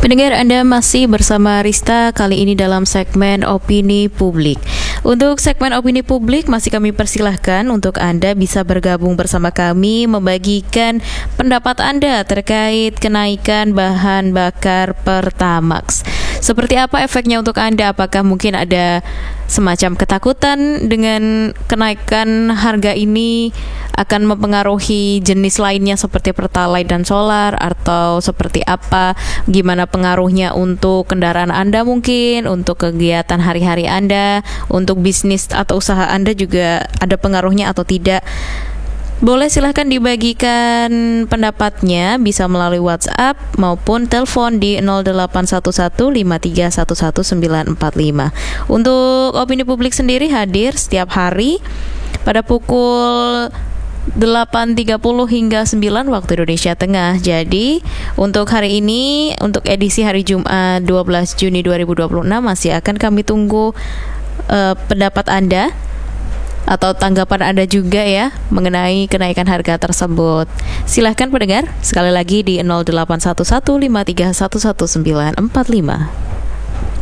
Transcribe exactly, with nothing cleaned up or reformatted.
Pendengar, Anda masih bersama Rista, kali ini dalam segmen Opini Publik. Untuk segmen Opini Publik masih kami persilahkan untuk Anda bisa bergabung bersama kami membagikan pendapat Anda terkait kenaikan bahan bakar Pertamax. Seperti apa efeknya untuk Anda? Apakah mungkin ada semacam ketakutan dengan kenaikan harga ini akan mempengaruhi jenis lainnya seperti Pertalite dan solar, atau seperti apa? Gimana pengaruhnya untuk kendaraan Anda mungkin, untuk kegiatan hari-hari Anda, untuk bisnis atau usaha Anda juga ada pengaruhnya atau tidak? Boleh silahkan dibagikan pendapatnya, bisa melalui WhatsApp maupun telepon di nol delapan satu satu lima tiga satu satu sembilan empat lima. Untuk Opini Publik sendiri hadir setiap hari pada pukul delapan tiga puluh hingga sembilan waktu Indonesia Tengah. Jadi untuk hari ini, untuk edisi hari Jumat dua belas Juni dua ribu dua puluh enam, masih akan kami tunggu uh, pendapat Anda atau tanggapan Anda juga ya mengenai kenaikan harga tersebut. Silahkan pendengar, sekali lagi di nol delapan satu satu lima tiga satu satu sembilan empat lima.